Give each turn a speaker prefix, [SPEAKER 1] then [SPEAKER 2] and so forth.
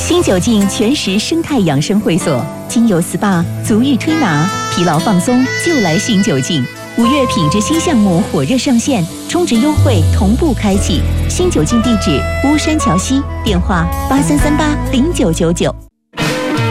[SPEAKER 1] 新九境全食生态养生会所，精油 SPA、足浴推拿，疲劳放松就来新九境。5月品质新项目火热上线，充值优惠同步开启。新九境地址：巫山桥西，电话83380999。